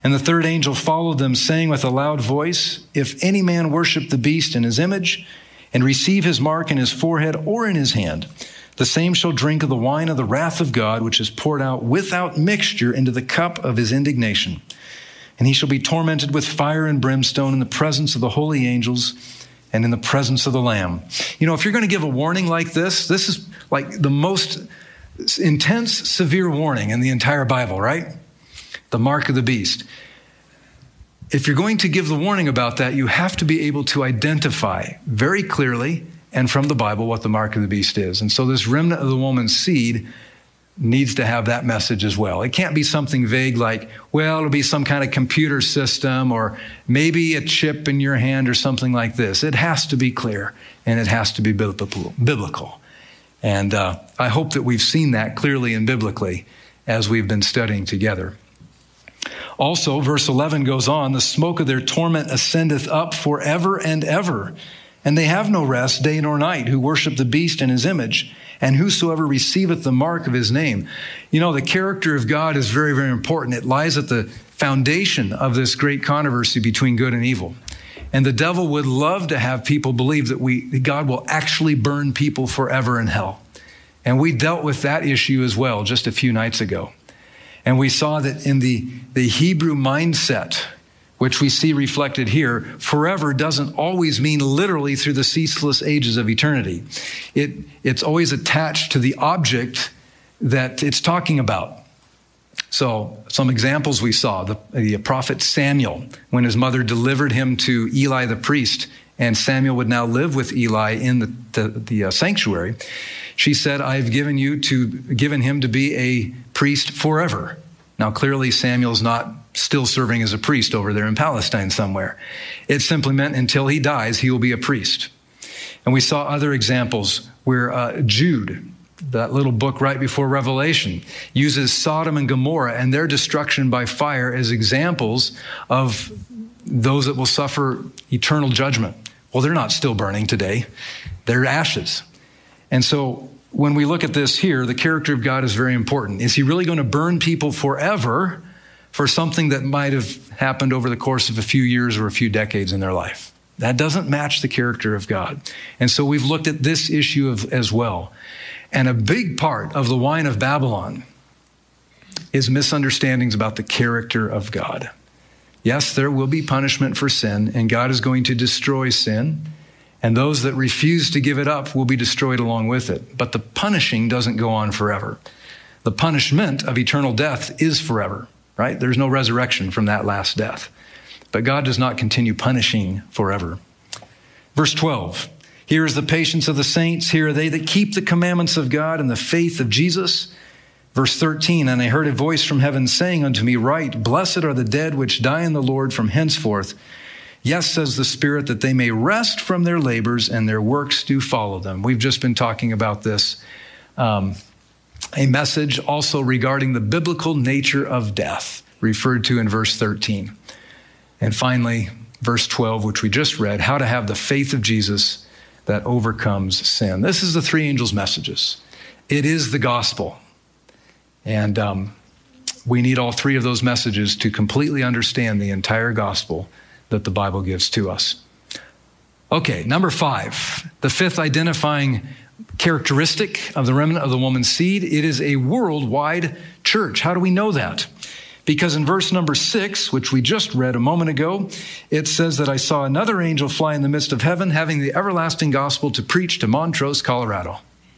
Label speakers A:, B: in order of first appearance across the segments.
A: And the third angel followed them, saying with a loud voice, if any man worship the beast in his image and receive his mark in his forehead or in his hand, the same shall drink of the wine of the wrath of God, which is poured out without mixture into the cup of his indignation. And he shall be tormented with fire and brimstone in the presence of the holy angels and in the presence of the Lamb. You know, if you're going to give a warning like this is like the most intense, severe warning in the entire Bible, right? The mark of the beast. If you're going to give the warning about that, you have to be able to identify very clearly and from the Bible what the mark of the beast is. And so this remnant of the woman's seed needs to have that message as well. It can't be something vague like, well, it'll be some kind of computer system or maybe a chip in your hand or something like this. It has to be clear and it has to be biblical. And I hope that we've seen that clearly and biblically as we've been studying together. Also, verse 11 goes on, the smoke of their torment ascendeth up forever and ever, and they have no rest day nor night, who worship the beast in his image, and whosoever receiveth the mark of his name. You know, the character of God is very, very important. It lies at the foundation of this great controversy between good and evil. And the devil would love to have people believe that God will actually burn people forever in hell. And we dealt with that issue as well just a few nights ago. And we saw that in the Hebrew mindset, which we see reflected here, forever doesn't always mean literally through the ceaseless ages of eternity. It's always attached to the object that it's talking about. So some examples we saw, the prophet Samuel, when his mother delivered him to Eli the priest, and Samuel would now live with Eli in the sanctuary. She said, I've given him to be a priest forever. Now, clearly, Samuel's not still serving as a priest over there in Palestine somewhere. It simply meant until he dies, he will be a priest. And we saw other examples where Jude, that little book right before Revelation, uses Sodom and Gomorrah and their destruction by fire as examples of those that will suffer eternal judgment. Well, they're not still burning today. They're ashes. And so when we look at this here, the character of God is very important. Is he really going to burn people forever for something that might have happened over the course of a few years or a few decades in their life? That doesn't match the character of God. And so we've looked at this issue as well. And a big part of the wine of Babylon is misunderstandings about the character of God. Yes, there will be punishment for sin, and God is going to destroy sin. And those that refuse to give it up will be destroyed along with it. But the punishing doesn't go on forever. The punishment of eternal death is forever, right? There's no resurrection from that last death. But God does not continue punishing forever. Verse 12, here is the patience of the saints. Here are they that keep the commandments of God and the faith of Jesus. Verse 13, and I heard a voice from heaven saying unto me, write, blessed are the dead which die in the Lord from henceforth. Yes, says the Spirit, that they may rest from their labors and their works do follow them. We've just been talking about this. A message also regarding the biblical nature of death, referred to in verse 13. And finally, verse 12, which we just read, how to have the faith of Jesus that overcomes sin. This is the three angels' messages. It is the gospel. And we need all three of those messages to completely understand the entire gospel that the Bible gives to us. Okay, number 5, the fifth identifying characteristic of the remnant of the woman's seed. It is a worldwide church. How do we know that? Because in verse number 6, which we just read a moment ago, it says that I saw another angel fly in the midst of heaven, having the everlasting gospel to preach to Montrose, Colorado.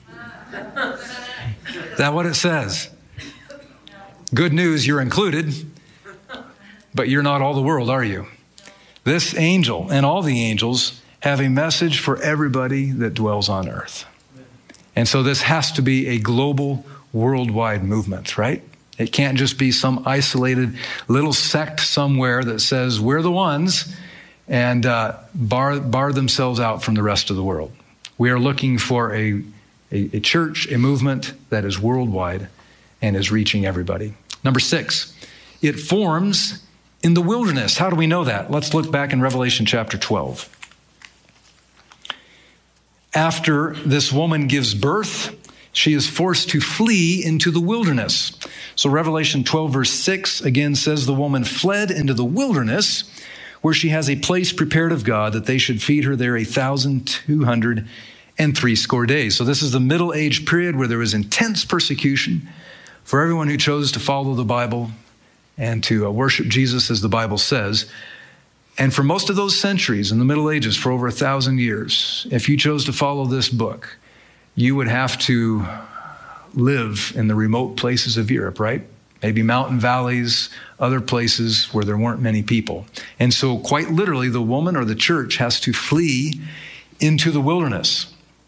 A: Is that what it says? Good news, you're included, but you're not all the world, are you? This angel and all the angels have a message for everybody that dwells on earth. And so this has to be a global, worldwide movement, right? It can't just be some isolated little sect somewhere that says we're the ones and bar themselves out from the rest of the world. We are looking for a church, a movement that is worldwide and is reaching everybody. Number 6, it forms in the wilderness. How do we know that? Let's look back in Revelation chapter 12. After this woman gives birth she is forced to flee into the wilderness. So Revelation 12, verse 6 again says the woman fled into the wilderness, where she has a place prepared of God that they should feed her there 1,260 days. So this is the Middle Age period where there was intense persecution for everyone who chose to follow the Bible and to worship Jesus as the Bible says. And for most of those centuries in the Middle Ages, for over 1,000 years, if you chose to follow this book, you would have to live in the remote places of Europe, right? Maybe mountain valleys, other places where there weren't many people. And so quite literally, the woman or the church has to flee into the wilderness.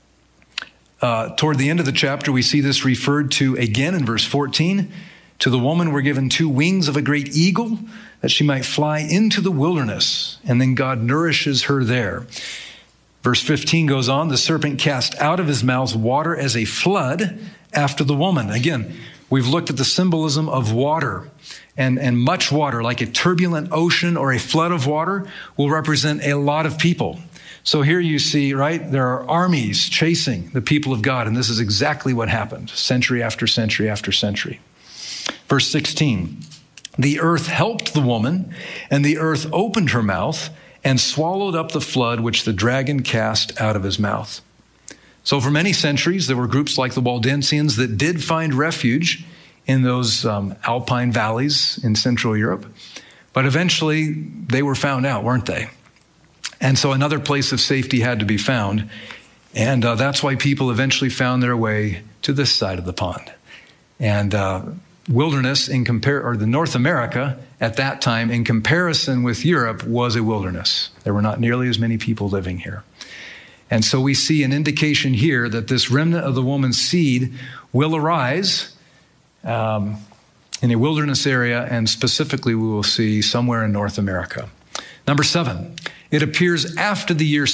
A: Toward the end of the chapter, we see this referred to again in verse 14. To the woman were given 2 wings of a great eagle, that she might fly into the wilderness, and then God nourishes her there. Verse 15 goes on, the serpent cast out of his mouth water as a flood after the woman. Again, we've looked at the symbolism of water, and much water, like a turbulent ocean or a flood of water, will represent a lot of people. So here you see, right, there are armies chasing the people of God, and this is exactly what happened, century after century after century. Verse 16, the earth helped the woman, and the earth opened her mouth and swallowed up the flood which the dragon cast out of his mouth. So for many centuries, there were groups like the Waldensians that did find refuge in those alpine valleys in Central Europe. But eventually, they were found out, weren't they? And so another place of safety had to be found. And that's why people eventually found their way to this side of the pond. And wilderness the North America at that time, in comparison with Europe, was a wilderness. There were not nearly as many people living here. And so we see an indication here that this remnant of the woman's seed will arise in a wilderness area, and specifically we will see somewhere in North America. Number 7, it appears after the year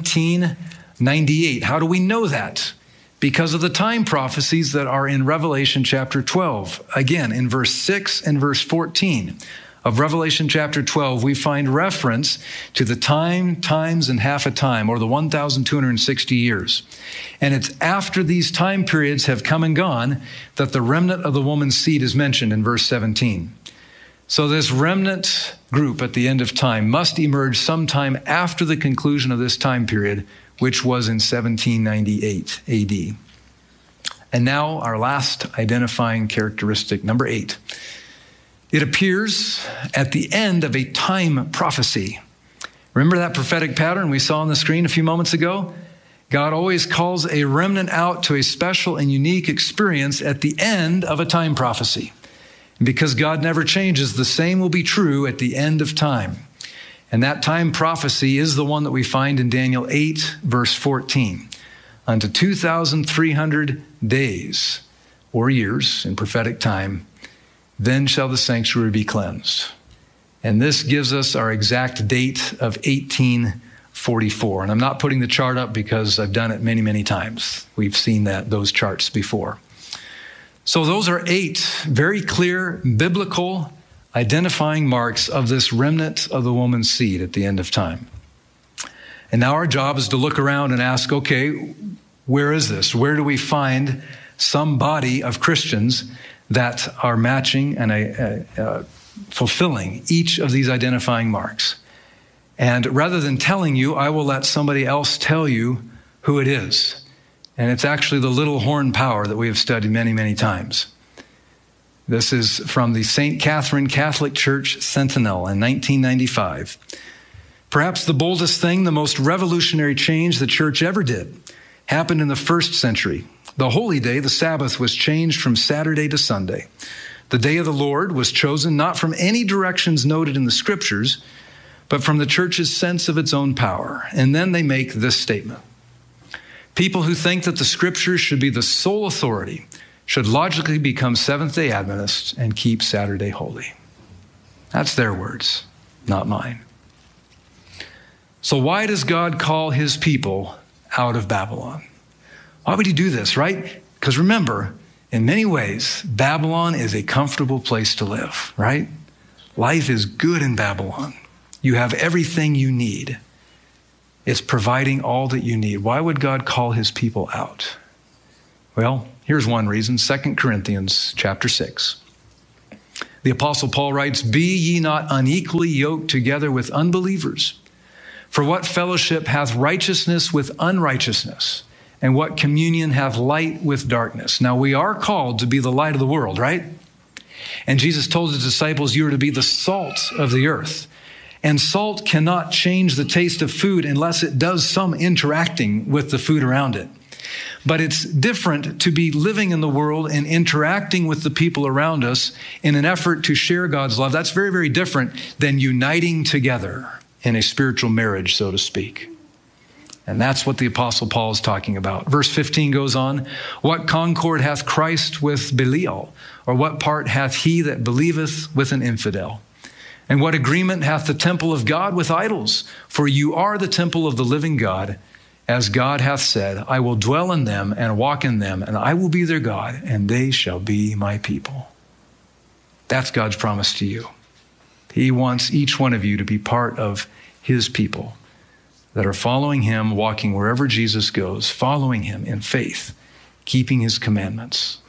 A: 1798. How do we know that? Because of the time prophecies that are in Revelation chapter 12. Again, in verse 6 and verse 14 of Revelation chapter 12, we find reference to the time, times, and half a time, or the 1,260 years. And it's after these time periods have come and gone that the remnant of the woman's seed is mentioned in verse 17. So this remnant group at the end of time must emerge sometime after the conclusion of this time period, which was in 1798 AD. And now our last identifying characteristic, number 8. It appears at the end of a time prophecy. Remember that prophetic pattern we saw on the screen a few moments ago? God always calls a remnant out to a special and unique experience at the end of a time prophecy. And because God never changes, the same will be true at the end of time. And that time prophecy is the one that we find in Daniel 8, verse 14. Unto 2,300 days or years in prophetic time, then shall the sanctuary be cleansed. And this gives us our exact date of 1844. And I'm not putting the chart up because I've done it many, many times. We've seen those charts before. So those are 8 very clear biblical identifying marks of this remnant of the woman's seed at the end of time. And now our job is to look around and ask, okay, where is this? Where do we find some body of Christians that are matching and fulfilling each of these identifying marks? And rather than telling you, I will let somebody else tell you who it is. And it's actually the little horn power that we have studied many, many times. This is from the St. Catherine Catholic Church Sentinel in 1995. Perhaps the boldest thing, the most revolutionary change the church ever did, happened in the 1st century. The holy day, the Sabbath, was changed from Saturday to Sunday. The day of the Lord was chosen not from any directions noted in the scriptures, but from the church's sense of its own power. And then they make this statement. People who think that the scriptures should be the sole authority should logically become Seventh-day Adventists and keep Saturday holy. That's their words, not mine. So why does God call his people out of Babylon? Why would he do this, right? Because remember, in many ways, Babylon is a comfortable place to live, right? Life is good in Babylon. You have everything you need. It's providing all that you need. Why would God call his people out? Well, Here's one reason, 2 Corinthians chapter 6. The Apostle Paul writes, "Be ye not unequally yoked together with unbelievers. For what fellowship hath righteousness with unrighteousness? And what communion hath light with darkness?" Now we are called to be the light of the world, right? And Jesus told his disciples, you are to be the salt of the earth. And salt cannot change the taste of food unless it does some interacting with the food around it. But it's different to be living in the world and interacting with the people around us in an effort to share God's love. That's very, very different than uniting together in a spiritual marriage, so to speak. And that's what the Apostle Paul is talking about. Verse 15 goes on, "What concord hath Christ with Belial? Or what part hath he that believeth with an infidel? And what agreement hath the temple of God with idols? For you are the temple of the living God, as God hath said, I will dwell in them and walk in them, and I will be their God, and they shall be my people." That's God's promise to you. He wants each one of you to be part of his people that are following him, walking wherever Jesus goes, following him in faith, keeping his commandments.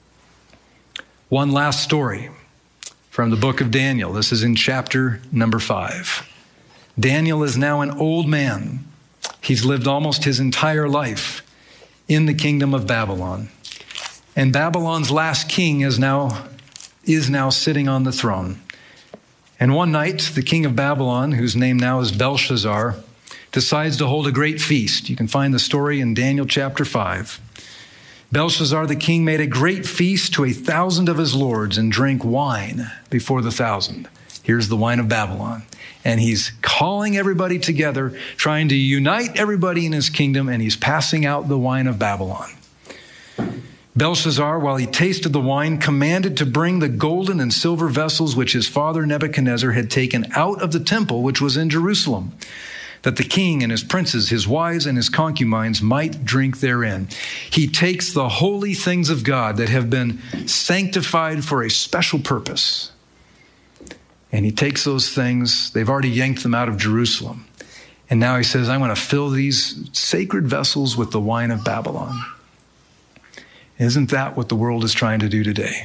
A: One last story from the book of Daniel. This is in chapter number 5. Daniel is now an old man. He's lived almost his entire life in the kingdom of Babylon. And Babylon's last king is now sitting on the throne. And one night, the king of Babylon, whose name now is Belshazzar, decides to hold a great feast. You can find the story in Daniel chapter 5. Belshazzar the king made a great feast to 1,000 of his lords and drank wine before the 1,000. Here's the wine of Babylon. And he's calling everybody together, trying to unite everybody in his kingdom, and he's passing out the wine of Babylon. Belshazzar, while he tasted the wine, commanded to bring the golden and silver vessels which his father Nebuchadnezzar had taken out of the temple which was in Jerusalem, that the king and his princes, his wives and his concubines might drink therein. He takes the holy things of God that have been sanctified for a special purpose, and he takes those things, they've already yanked them out of Jerusalem, and now he says, I'm going to fill these sacred vessels with the wine of Babylon. Isn't that what the world is trying to do today?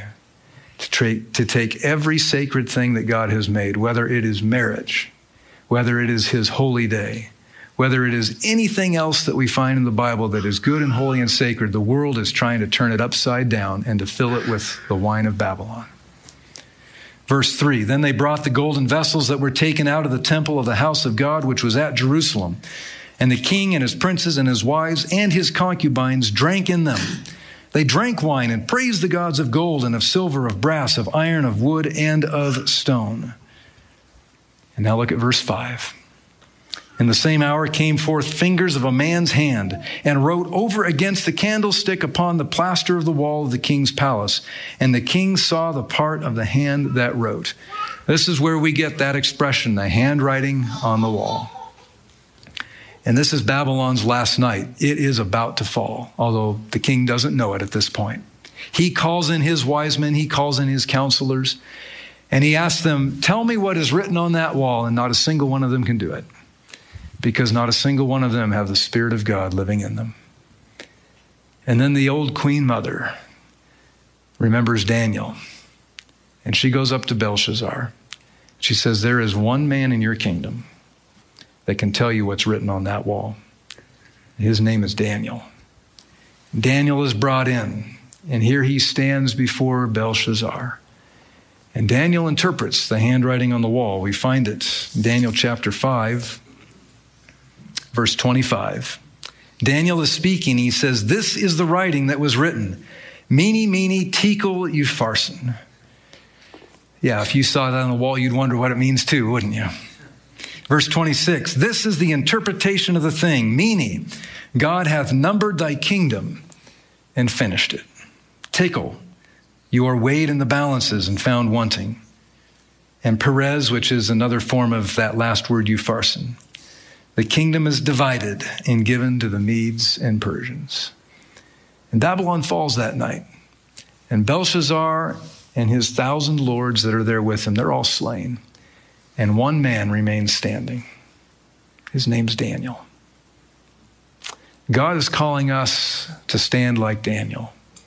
A: To take every sacred thing that God has made, whether it is marriage, whether it is his holy day, whether it is anything else that we find in the Bible that is good and holy and sacred, the world is trying to turn it upside down and to fill it with the wine of Babylon. Verse 3, "Then they brought the golden vessels that were taken out of the temple of the house of God, which was at Jerusalem. And the king and his princes and his wives and his concubines drank in them. They drank wine and praised the gods of gold and of silver, of brass, of iron, of wood, and of stone." And now look at verse 5. "In the same hour came forth fingers of a man's hand and wrote over against the candlestick upon the plaster of the wall of the king's palace. And the king saw the part of the hand that wrote." This is where we get that expression, the handwriting on the wall. And this is Babylon's last night. It is about to fall, although the king doesn't know it at this point. He calls in his wise men, he calls in his counselors, and he asks them, tell me what is written on that wall, and not a single one of them can do it, because not a single one of them have the Spirit of God living in them. And then the old queen mother remembers Daniel, and she goes up to Belshazzar. She says, there is one man in your kingdom that can tell you what's written on that wall. His name is Daniel. Daniel is brought in, and here he stands before Belshazzar. And Daniel interprets the handwriting on the wall. We find it in Daniel chapter 5, verse 25. Daniel is speaking. He says, this is the writing that was written. Mene, mene, tekel, upharsin. Yeah, if you saw that on the wall, you'd wonder what it means too, wouldn't you? Verse 26, this is the interpretation of the thing. Mene, God hath numbered thy kingdom and finished it. Tekel, you are weighed in the balances and found wanting. And Perez, which is another form of that last word, upharsin. The kingdom is divided and given to the Medes and Persians. And Babylon falls that night. And Belshazzar and his 1,000 lords that are there with him, they're all slain. And one man remains standing. His name's Daniel. God is calling us to stand like Daniel.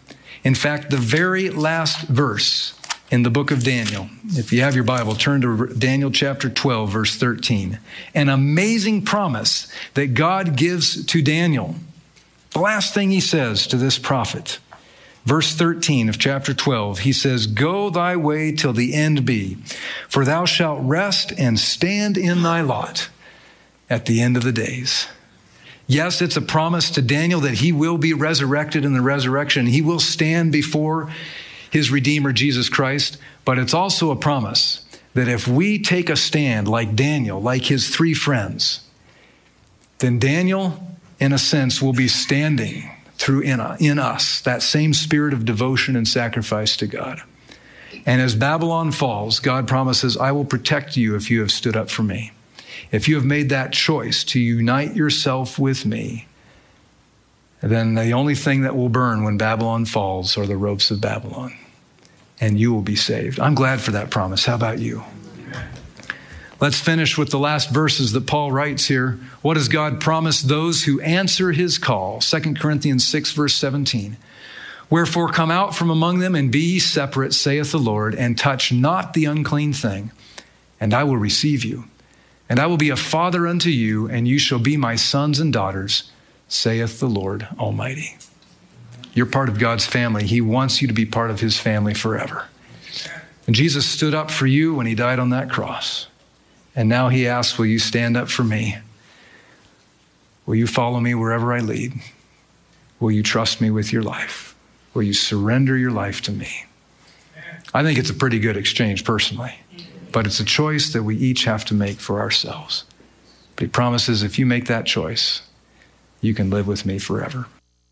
A: In fact, the very last verse in the book of Daniel, if you have your Bible, turn to Daniel chapter 12, verse 13. An amazing promise that God gives to Daniel. The last thing he says to this prophet, verse 13 of chapter 12, he says, "Go thy way till the end be, for thou shalt rest and stand in thy lot at the end of the days." Yes, it's a promise to Daniel that he will be resurrected in the resurrection. He will stand before his Redeemer, Jesus Christ. But it's also a promise that if we take a stand like Daniel, like his three friends, then Daniel, in a sense, will be standing through in us that same spirit of devotion and sacrifice to God. And as Babylon falls, God promises, "I will protect you if you have stood up for me." If you have made that choice to unite yourself with me, then the only thing that will burn when Babylon falls are the ropes of Babylon, and you will be saved. I'm glad for that promise. How about you? Let's finish with the last verses that Paul writes here. What does God promise those who answer his call? 2 Corinthians 6, verse 17. "Wherefore come out from among them and be ye separate, saith the Lord, and touch not the unclean thing, and I will receive you. And I will be a father unto you, and you shall be my sons and daughters, saith the Lord Almighty." You're part of God's family. He wants you to be part of his family forever. And Jesus stood up for you when he died on that cross. And now he asks, will you stand up for me? Will you follow me wherever I lead? Will you trust me with your life? Will you surrender your life to me? I think it's a pretty good exchange personally. But it's a choice that we each have to make for ourselves. But he promises if you make that choice, you can live with me forever.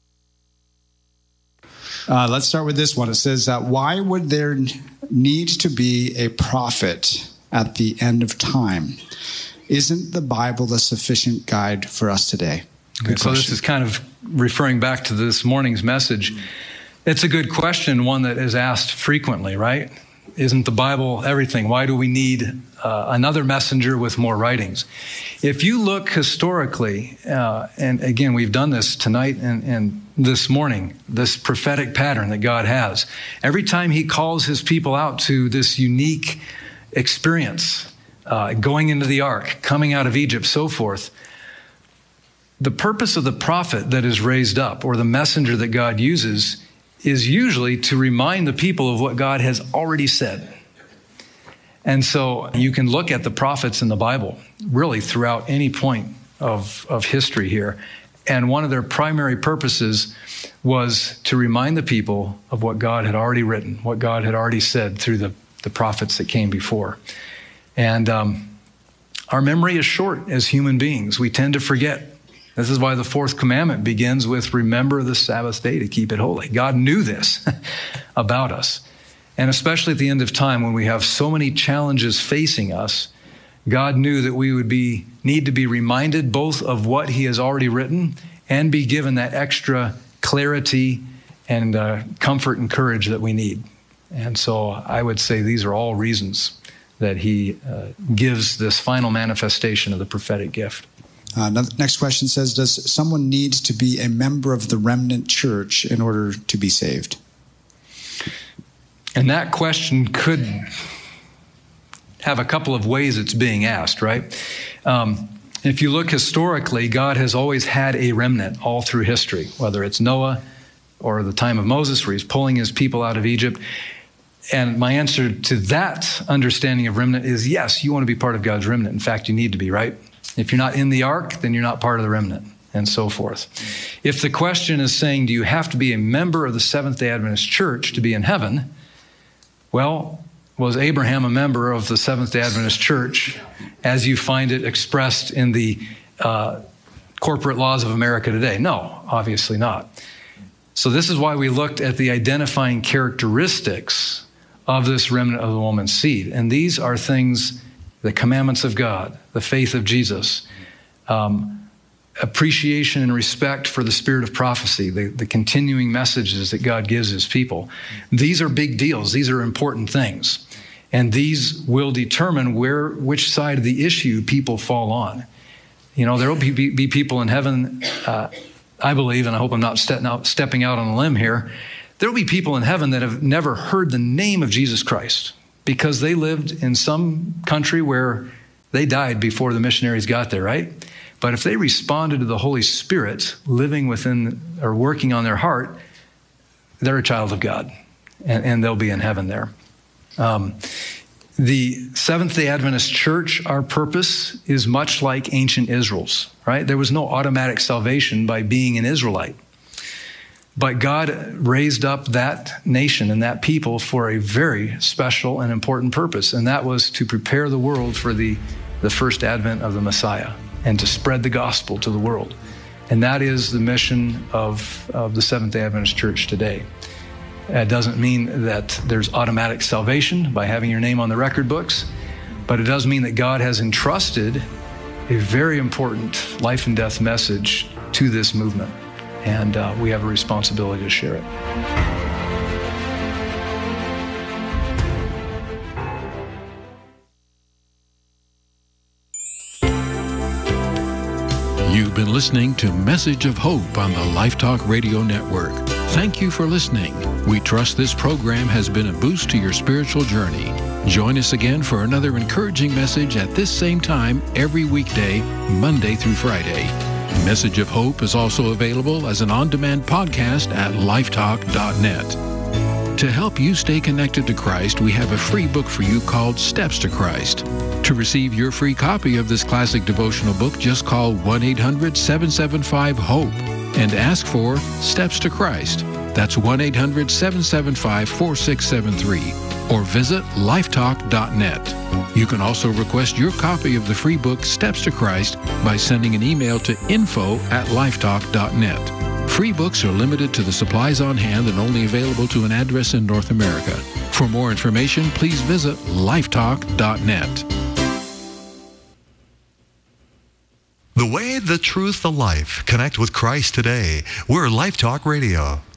B: Let's start with this one. It says, why would there need to be a prophet at the end of time? Isn't the Bible the sufficient guide for us today?
A: Okay, so this is kind of referring back to this morning's message. It's a good question, one that is asked frequently, right? Isn't the Bible everything? Why do we need another messenger with more writings? If you look historically, and again, we've done this tonight and this morning, this prophetic pattern that God has. Every time he calls his people out to this unique experience, going into the ark, coming out of Egypt, so forth, the purpose of the prophet that is raised up, or the messenger that God uses, is usually to remind the people of what God has already said. And so you can look at the prophets in the Bible, really throughout any point of history here. And one of their primary purposes was to remind the people of what God had already written, what God had already said through the prophets that came before. And our memory is short as human beings. We tend to forget. This is why the fourth commandment begins with, remember the Sabbath day to keep it holy. God knew this about us. And especially at the end of time when we have so many challenges facing us, God knew that we would need to be reminded both of what he has already written and be given that extra clarity and comfort and courage that we need. And so I would say these are all reasons that he gives this final manifestation of the prophetic gift.
B: Next question says, does someone need to be a member of the remnant church in order to be saved?
A: And that question could have a couple of ways it's being asked, right? If you look historically, God has always had a remnant all through history, whether it's Noah or the time of Moses where he's pulling his people out of Egypt. And my answer to that understanding of remnant is yes, you want to be part of God's remnant. In fact, you need to be, right? If you're not in the ark, then you're not part of the remnant, and so forth. If the question is saying, do you have to be a member of the Seventh-day Adventist Church to be in heaven? Well, was Abraham a member of the Seventh-day Adventist Church as you find it expressed in the corporate laws of America today? No, obviously not. So this is why we looked at the identifying characteristics of this remnant of the woman's seed. And these are things, the commandments of God, the faith of Jesus, appreciation and respect for the spirit of prophecy, the continuing messages that God gives his people. These are big deals. These are important things. And these will determine which side of the issue people fall on. You know, there will be people in heaven, I believe, and I hope I'm not stepping out on a limb here, There will be people in heaven that have never heard the name of Jesus Christ because they lived in some country where they died before the missionaries got there, right? But if they responded to the Holy Spirit living within or working on their heart, they're a child of God, and they'll be in heaven there. The Seventh-day Adventist Church, our purpose is much like ancient Israel's, right? There was no automatic salvation by being an Israelite. But God raised up that nation and that people for a very special and important purpose, and that was to prepare the world for the first advent of the Messiah and to spread the gospel to the world. And that is the mission of the Seventh-day Adventist Church today. It doesn't mean that there's automatic salvation by having your name on the record books, but it does mean that God has entrusted a very important life and death message to this movement, and we have a responsibility to share it.
C: You've been listening to Message of Hope on the Life Talk Radio Network. Thank you for listening. We trust this program has been a boost to your spiritual journey. Join us again for another encouraging message at this same time every weekday, Monday through Friday. Message of Hope is also available as an on-demand podcast at lifetalk.net. To help you stay connected to Christ, we have a free book for you called Steps to Christ. To receive your free copy of this classic devotional book, just call 1-800-775-HOPE and ask for Steps to Christ. That's 1-800-775-4673. Or visit lifetalk.net. You can also request your copy of the free book Steps to Christ by sending an email to info@lifetalk.net. Free books are limited to the supplies on hand and only available to an address in North America. For more information, please visit lifetalk.net.
D: The way, the truth, the life. Connect with Christ today. We're Life Talk Radio.